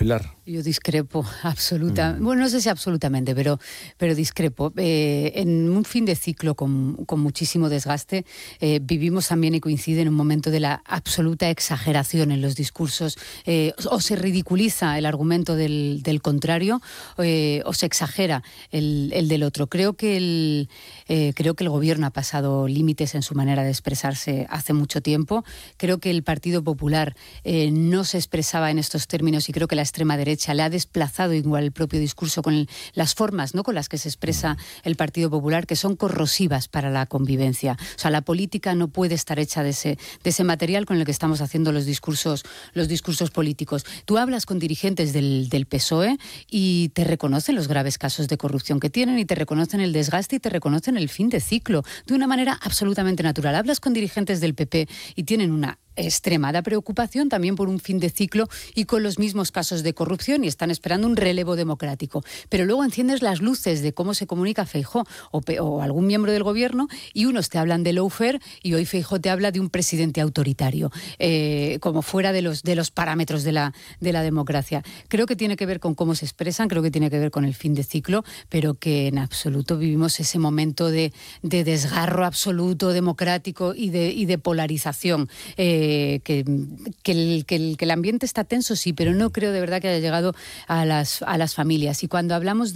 Pilar. Yo discrepo absolutamente. Bueno, no sé si absolutamente, pero discrepo. En un fin de ciclo con muchísimo desgaste, vivimos también, y coincide, en un momento de la absoluta exageración en los discursos. O se ridiculiza el argumento del contrario, o se exagera el del otro. Creo que el gobierno ha pasado límites en su manera de expresarse hace mucho tiempo. Creo que el Partido Popular no se expresaba en estos términos, y creo que la extrema derecha le ha desplazado igual el propio discurso con las formas, ¿no?, con las que se expresa el Partido Popular, que son corrosivas para la convivencia. O sea, la política no puede estar hecha de ese material con el que estamos haciendo los discursos políticos. Tú hablas con dirigentes del PSOE y te reconocen los graves casos de corrupción que tienen, y te reconocen el desgaste, y te reconocen el fin de ciclo de una manera absolutamente natural. Hablas con dirigentes del PP y tienen una extremada preocupación también por un fin de ciclo y con los mismos casos de corrupción, y están esperando un relevo democrático. Pero luego enciendes las luces de cómo se comunica Feijóo o algún miembro del gobierno, y unos te hablan de lawfare, y hoy Feijóo te habla de un presidente autoritario, como fuera de los parámetros de la democracia. Creo que tiene que ver con cómo se expresan, creo que tiene que ver con el fin de ciclo, pero que en absoluto vivimos ese momento de desgarro absoluto democrático y de polarización. Que el ambiente está tenso, sí, pero no creo de verdad que haya llegado a las familias. Y cuando hablamos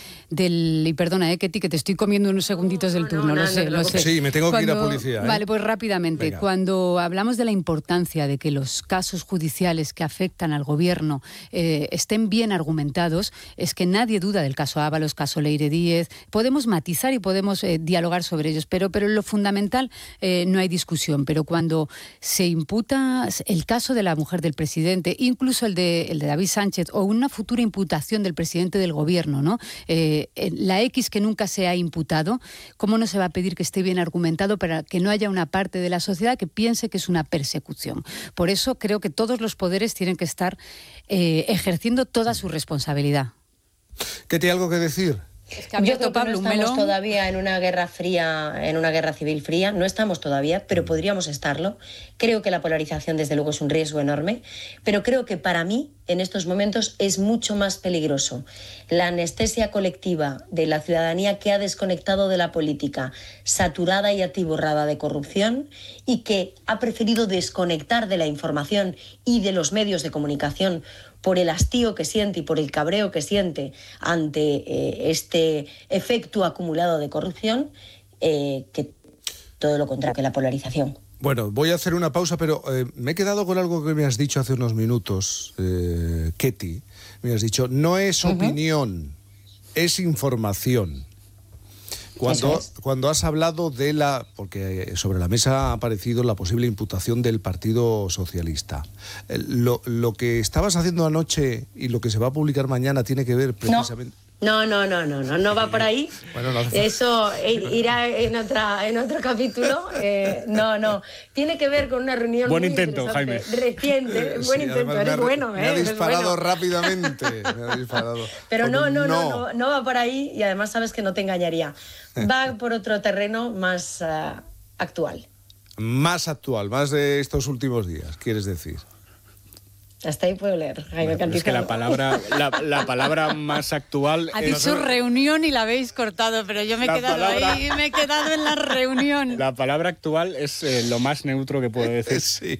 y perdona, Ketty, que te estoy comiendo unos segunditos del turno, lo sé. Sí, me tengo que ir a policía. Vale, pues rápidamente. Venga. Cuando hablamos de la importancia de que los casos judiciales que afectan al gobierno estén bien argumentados, es que nadie duda del caso Ábalos, caso Leire Díez. Podemos matizar y podemos dialogar sobre ellos, pero en lo fundamental no hay discusión. Pero cuando se imputa el caso de la mujer del presidente, incluso el de David Sánchez, o una futura imputación del presidente del gobierno, ¿no? La X que nunca se ha imputado, ¿cómo no se va a pedir que esté bien argumentado para que no haya una parte de la sociedad que piense que es una persecución? Por eso creo que todos los poderes tienen que estar ejerciendo toda su responsabilidad. ¿Qué tiene algo que decir? Es que yo creo que no estamos todavía en una guerra fría, en una guerra civil fría. No estamos todavía, pero podríamos estarlo. Creo que la polarización, desde luego, es un riesgo enorme, pero creo que para mí, en estos momentos, es mucho más peligroso la anestesia colectiva de la ciudadanía que ha desconectado de la política, saturada y atiborrada de corrupción, y que ha preferido desconectar de la información y de los medios de comunicación por el hastío que siente y por el cabreo que siente ante este efecto acumulado de corrupción, que todo lo contrario que la polarización. Bueno, voy a hacer una pausa, pero me he quedado con algo que me has dicho hace unos minutos, Ketty. Me has dicho, no es opinión, es información. Cuando has hablado porque sobre la mesa ha aparecido la posible imputación del Partido Socialista. Lo que estabas haciendo anoche y lo que se va a publicar mañana tiene que ver precisamente... No va por ahí. Bueno, no eso irá en otro capítulo. No. Tiene que ver con una reunión buen intento, Jaime. Reciente. Buen intento, eres bueno. Me ha disparado rápidamente. Pero no va por ahí, y además sabes que no te engañaría. Va por otro terreno más actual. Más actual, más de estos últimos días, quieres decir. Hasta ahí puedo leer, Jaime. Bueno, es que la palabra más actual... Ha dicho reunión y la habéis cortado, pero yo me he quedado ahí, me he quedado en la reunión. La palabra actual es lo más neutro que puedo decir. Sí.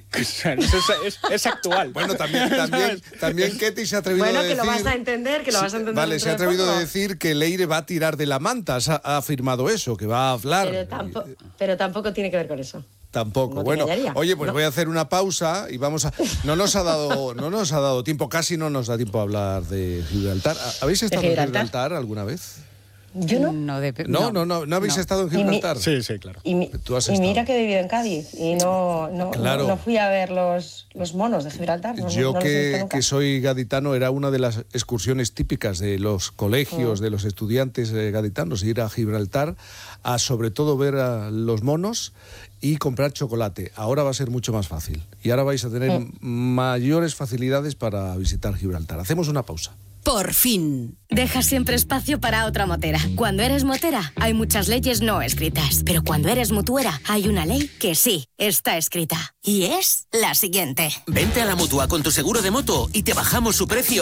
Es actual. Bueno, también Ketty se ha atrevido a decir... Bueno, que lo vas a entender, Vale, se ha atrevido a decir que Leire va a tirar de la manta, ha afirmado eso, que va a hablar. Pero tampoco tiene que ver con eso. Tampoco. No bueno, oye, pues voy a hacer una pausa y vamos a... No nos ha dado tiempo, casi no nos da tiempo a hablar de Gibraltar. ¿Habéis estado en Gibraltar alguna vez? Yo no. ¿No habéis estado en Gibraltar? Sí, claro. Y mira que he vivido en Cádiz y no fui a ver los monos de Gibraltar. Yo que soy gaditano, era una de las excursiones típicas de los colegios, de los estudiantes gaditanos, ir a Gibraltar a sobre todo ver a los monos y comprar chocolate. Ahora va a ser mucho más fácil y ahora vais a tener mayores facilidades para visitar Gibraltar. Hacemos una pausa. Por fin. Deja siempre espacio para otra motera. Cuando eres motera, hay muchas leyes no escritas. Pero cuando eres mutuera, hay una ley que sí está escrita. Y es la siguiente. Vente a la Mutua con tu seguro de moto y te bajamos su precio